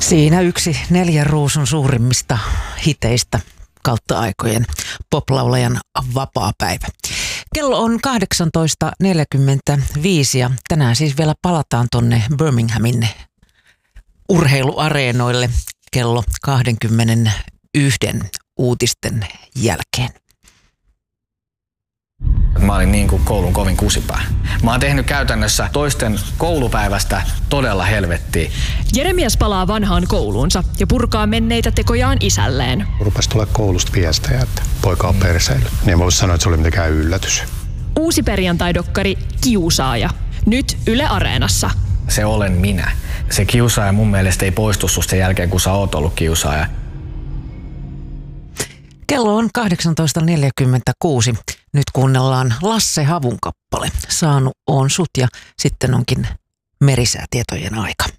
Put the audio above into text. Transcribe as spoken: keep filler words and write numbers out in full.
Siinä yksi neljän ruusun suurimmista hiteistä kautta aikojen, poplaulajan vapaapäivä. Kello on kahdeksantoista neljäkymmentäviisi ja tänään siis vielä palataan tonne Birminghamin urheiluareenoille kello kaksikymmentäyksi uutisten jälkeen. Mä olin niin kuin koulun kovin kusipää. Mä oon tehnyt käytännössä toisten koulupäivästä todella helvettiä. Jeremias palaa vanhaan kouluunsa ja purkaa menneitä tekojaan isälleen. Rupesi tulla koulusta viestejä, että poika on perseillyt. Niin mä voisin sanoa, että se oli mitenkään yllätys. Uusi perjantaidokkari Kiusaaja. Nyt Yle Areenassa. Se olen minä. Se kiusaaja mun mielestä ei poistu susta sen jälkeen, kun sä oot ollut kiusaaja. Kello on kahdeksantoista neljäkymmentäkuusi. Nyt kuunnellaan Lasse Havun kappale. Saanut on sut ja sitten onkin merisäätietojen aika.